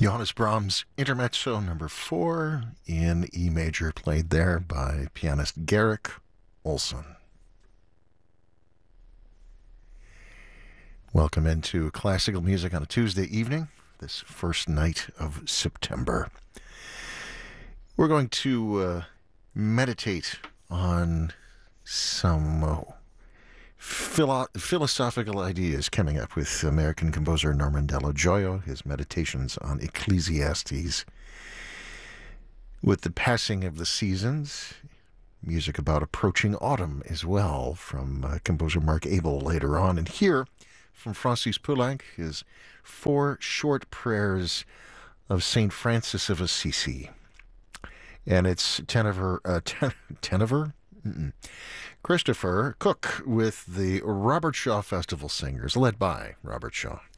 Johannes Brahms Intermezzo number 4 in E major, played there by pianist Garrick Olson. Welcome into classical music on a Tuesday evening, this first night of September. We're going to meditate on some philosophical ideas coming up with American composer Norman Dello Joio, his meditations on Ecclesiastes. With the passing of the seasons, music about approaching autumn as well from composer Mark Abel later on. And here, from Francis Poulenc, his 4 short prayers of St. Francis of Assisi. And it's tenor? Christopher Cook with the Robert Shaw Festival Singers, led by Robert Shaw.